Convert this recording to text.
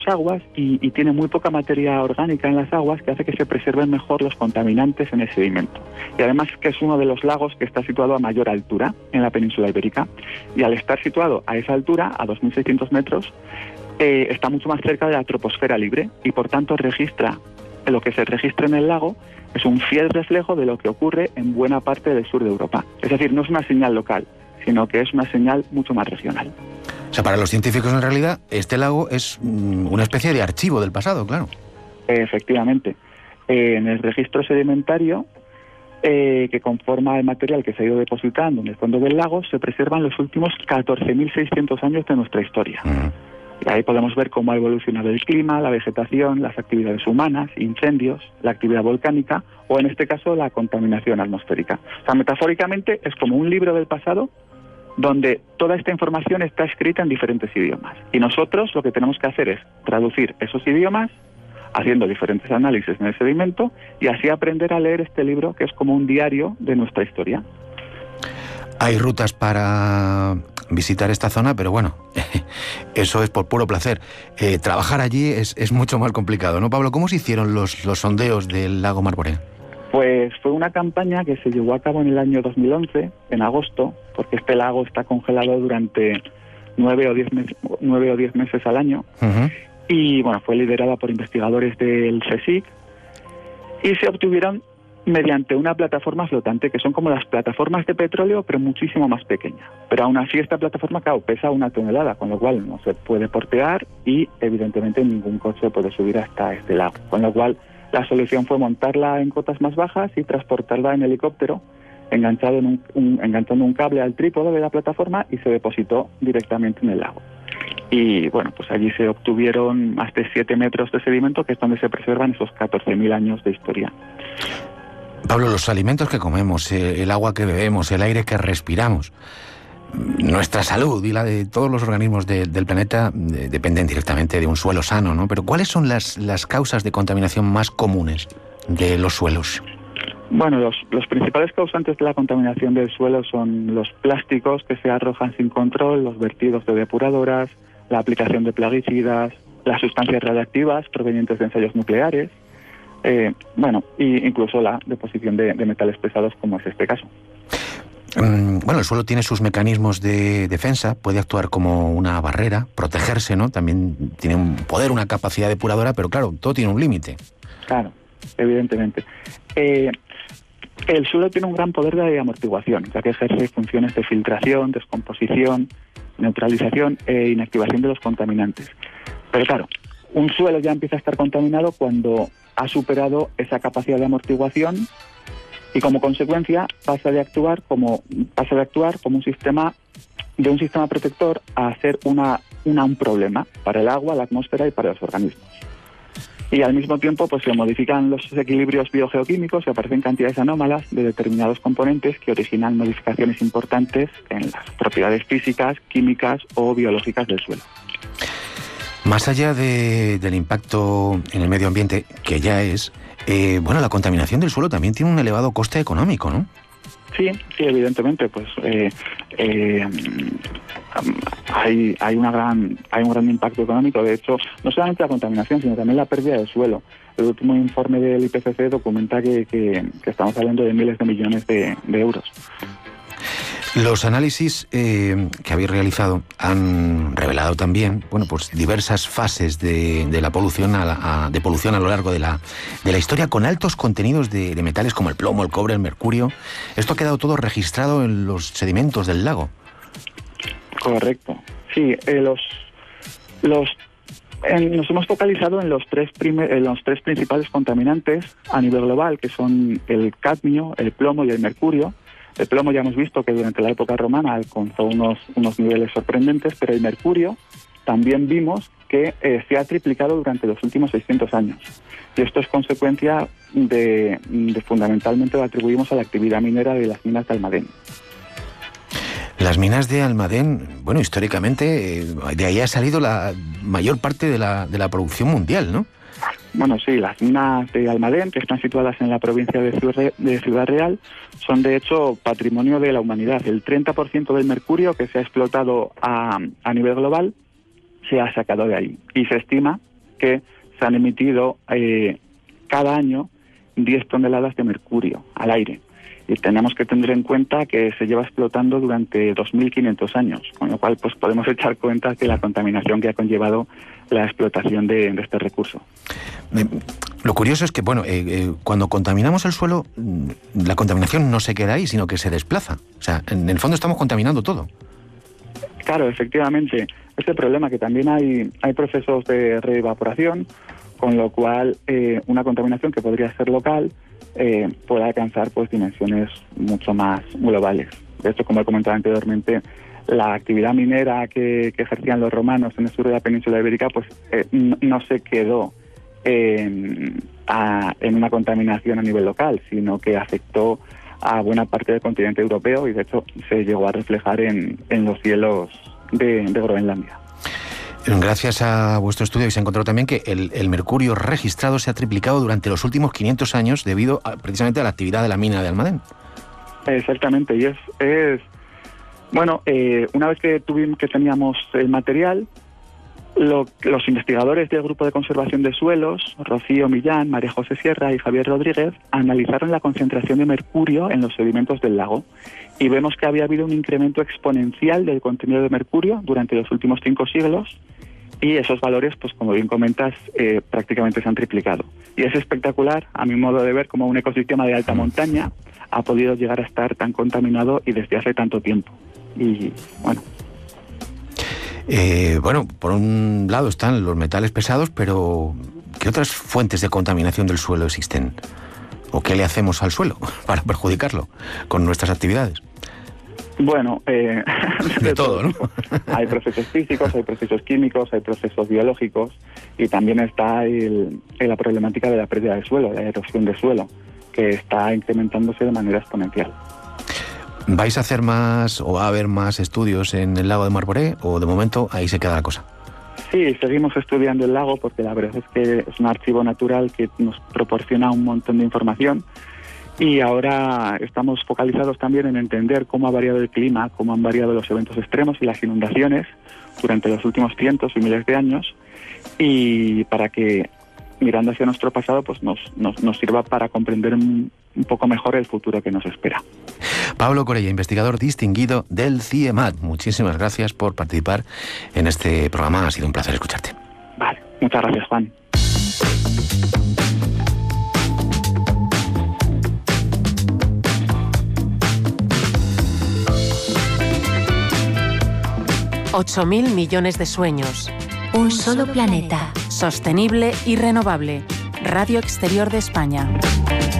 aguas y tiene muy poca materia orgánica en las aguas que hace que se preserven mejor los contaminantes en el sedimento. Y además que es uno de los lagos que está situado a mayor altura en la península ibérica. Y al estar situado a esa altura, a 2.600 metros, está mucho más cerca de la troposfera libre y por tanto lo que se registra en el lago es un fiel reflejo de lo que ocurre en buena parte del sur de Europa. Es decir, no es una señal local, sino que es una señal mucho más regional. O sea, para los científicos en realidad este lago es una especie de archivo del pasado, claro. Efectivamente. En el registro sedimentario que conforma el material que se ha ido depositando en el fondo del lago se preservan los últimos 14.600 años de nuestra historia. Y ahí podemos ver cómo ha evolucionado el clima, la vegetación, las actividades humanas, incendios, la actividad volcánica o en este caso la contaminación atmosférica. O sea, metafóricamente es como un libro del pasado donde toda esta información está escrita en diferentes idiomas. Y nosotros lo que tenemos que hacer es traducir esos idiomas, haciendo diferentes análisis en el sedimento, y así aprender a leer este libro, que es como un diario de nuestra historia. Hay rutas para visitar esta zona, pero bueno, eso es por puro placer. Trabajar allí es mucho más complicado, ¿no, Pablo? ¿Cómo se hicieron los sondeos del lago Marborén? Pues fue una campaña que se llevó a cabo en el año 2011, en agosto, porque este lago está congelado durante 9 o 10 meses al año. Y bueno, fue liderada por investigadores del CSIC y se obtuvieron mediante una plataforma flotante, que son como las plataformas de petróleo, pero muchísimo más pequeña. Pero aún así esta plataforma, claro, pesa 1 tonelada, con lo cual no se puede portear y evidentemente ningún coche puede subir hasta este lago. Con lo cual la solución fue montarla en cotas más bajas y transportarla en helicóptero, enganchando un cable al trípode de la plataforma y se depositó directamente en el lago. Y bueno, pues allí se obtuvieron más de 7 metros de sedimento, que es donde se preservan esos 14.000 años de historia. Pablo, los alimentos que comemos, el agua que bebemos, el aire que respiramos, nuestra salud y la de todos los organismos del planeta dependen directamente de un suelo sano, ¿no? Pero ¿cuáles son las causas de contaminación más comunes de los suelos? Bueno, los principales causantes de la contaminación del suelo son los plásticos que se arrojan sin control, los vertidos de depuradoras, la aplicación de plaguicidas, las sustancias radiactivas provenientes de ensayos nucleares, y incluso la deposición de metales pesados, como es este caso. Bueno, el suelo tiene sus mecanismos de defensa, puede actuar como una barrera, protegerse, ¿no? También tiene un poder, una capacidad depuradora, pero claro, todo tiene un límite. Claro, evidentemente. El suelo tiene un gran poder de amortiguación, ya que ejerce funciones de filtración, descomposición, neutralización e inactivación de los contaminantes. Pero claro, un suelo ya empieza a estar contaminado cuando ha superado esa capacidad de amortiguación y como consecuencia pasa de actuar como un sistema protector a ser un problema para el agua, la atmósfera y para los organismos. Y al mismo tiempo pues se modifican los equilibrios biogeoquímicos y aparecen cantidades anómalas de determinados componentes que originan modificaciones importantes en las propiedades físicas, químicas o biológicas del suelo. Más allá del impacto en el medio ambiente, que ya es, la contaminación del suelo también tiene un elevado coste económico, ¿no? Sí, evidentemente, pues hay un gran impacto económico. De hecho, no solamente la contaminación, sino también la pérdida del suelo. El último informe del IPCC documenta que estamos hablando de miles de millones de euros. Los análisis que habéis realizado han revelado también, diversas fases de la polución de polución a lo largo de la historia, con altos contenidos de metales como el plomo, el cobre, el mercurio. Esto ha quedado todo registrado en los sedimentos del lago. Correcto. Sí, nos hemos focalizado en los tres principales contaminantes a nivel global, que son el cadmio, el plomo y el mercurio. El plomo ya hemos visto que durante la época romana alcanzó unos niveles sorprendentes, pero el mercurio también vimos que se ha triplicado durante los últimos 600 años. Y esto es consecuencia de fundamentalmente lo atribuimos a la actividad minera de las minas de Almadén. Las minas de Almadén, históricamente de ahí ha salido la mayor parte de la producción mundial, ¿no? Bueno, sí, las minas de Almadén, que están situadas en la provincia de Ciudad Real, son de hecho patrimonio de la humanidad. El 30% del mercurio que se ha explotado a nivel global se ha sacado de ahí. Y se estima que se han emitido cada año 10 toneladas de mercurio al aire. Y tenemos que tener en cuenta que se lleva explotando durante 2.500 años, con lo cual pues podemos echar cuenta de la contaminación que ha conllevado la explotación de este recurso. Lo curioso es que, cuando contaminamos el suelo, la contaminación no se queda ahí, sino que se desplaza. O sea, en el fondo estamos contaminando todo. Claro, efectivamente. Este problema que también hay procesos de reevaporación, con lo cual una contaminación que podría ser local puede alcanzar pues dimensiones mucho más globales. De hecho, como he comentado anteriormente, la actividad minera que ejercían los romanos en el sur de la península ibérica pues no se quedó en una contaminación a nivel local, sino que afectó a buena parte del continente europeo y de hecho se llegó a reflejar en los cielos de Groenlandia. Gracias a vuestro estudio se ha encontrado también que el mercurio registrado se ha triplicado durante los últimos 500 años debido precisamente a la actividad de la mina de Almadén. Exactamente, y una vez que teníamos el material, los investigadores del Grupo de Conservación de Suelos, Rocío Millán, María José Sierra y Javier Rodríguez, analizaron la concentración de mercurio en los sedimentos del lago y vemos que había habido un incremento exponencial del contenido de mercurio durante los últimos 5 siglos y esos valores, pues como bien comentas, prácticamente se han triplicado. Y es espectacular, a mi modo de ver, como un ecosistema de alta montaña ha podido llegar a estar tan contaminado y desde hace tanto tiempo. Y por un lado están los metales pesados, pero ¿qué otras fuentes de contaminación del suelo existen? ¿O qué le hacemos al suelo para perjudicarlo con nuestras actividades? Bueno, de todo, ¿no? Hay procesos físicos, hay procesos químicos, hay procesos biológicos y también está la problemática de la pérdida de suelo, la erosión de suelo, que está incrementándose de manera exponencial. ¿Vais a hacer más o va a haber más estudios en el lago de Marboré o de momento ahí se queda la cosa? Sí, seguimos estudiando el lago porque la verdad es que es un archivo natural que nos proporciona un montón de información y ahora estamos focalizados también en entender cómo ha variado el clima, cómo han variado los eventos extremos y las inundaciones durante los últimos cientos y miles de años y para que mirando hacia nuestro pasado pues nos sirva para comprender un poco mejor el futuro que nos espera. Pablo Corella, investigador distinguido del CIEMAT. Muchísimas gracias por participar en este programa. Ha sido un placer escucharte. Vale, muchas gracias, Juan. $8.000 millones de sueños. Un solo planeta. Sostenible y renovable. Radio Exterior de España.